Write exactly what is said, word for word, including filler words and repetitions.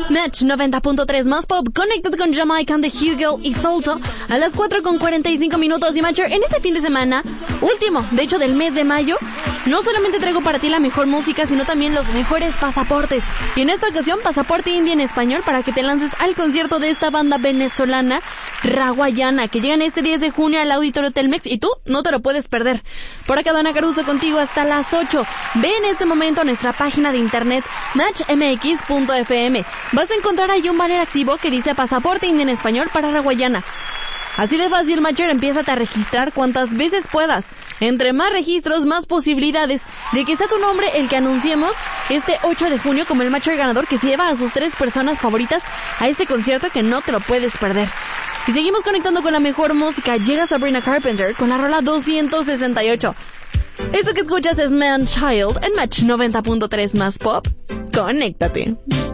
Match noventa punto tres más pop, Connected con Jamaican de Hugel y Solto a las cuatro con cuarenta y cinco minutos. Y Matcher, en este fin de semana, último, de hecho del mes de mayo, no solamente traigo para ti la mejor música, sino también los mejores pasaportes. Y en esta ocasión, pasaporte indie en español para que te lances al concierto de esta banda venezolana, Rawayana, que llegan este diez de junio al Auditorio Telmex y tú no te lo puedes perder. Por acá Dana Caruso contigo hasta las ocho. Ve en este momento a nuestra página de internet match m x punto f m. Vas a encontrar ahí un banner activo que dice pasaporte indie en español para Rawayana. Así de fácil, Matcher, empiézate a registrar cuantas veces puedas. Entre más registros, más posibilidades de que sea tu nombre el que anunciemos este ocho de junio como el Matcher ganador que se lleva a sus tres personas favoritas a este concierto que no te lo puedes perder. Y seguimos conectando con la mejor música. Llega Sabrina Carpenter con la rola doscientos sesenta y ocho. Esto que escuchas es Man Child en Match noventa punto tres más pop. Conéctate.